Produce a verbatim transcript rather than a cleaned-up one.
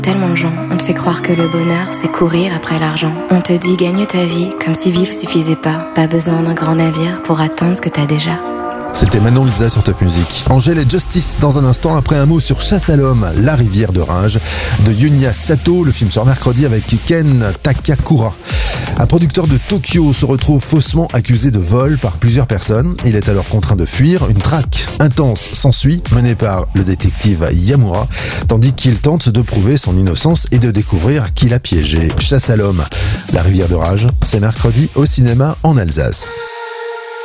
Tellement de gens, on te fait croire que le bonheur, c'est courir après l'argent. On te dit gagne ta vie, comme si vivre suffisait pas. Pas besoin d'un grand navire pour atteindre ce que t'as déjà. C'était Manon Lisa sur Top Music. Angèle et Justice dans un instant après un mot sur Chasse à l'homme, la rivière de rage de Yunya Sato. Le film sort mercredi avec Ken Takakura. Un producteur de Tokyo se retrouve faussement accusé de vol par plusieurs personnes. Il est alors contraint de fuir. Une traque intense s'ensuit, menée par le détective Yamura, tandis qu'il tente de prouver son innocence et de découvrir qui l'a piégé. Chasse à l'homme, la rivière de rage, c'est mercredi au cinéma en Alsace.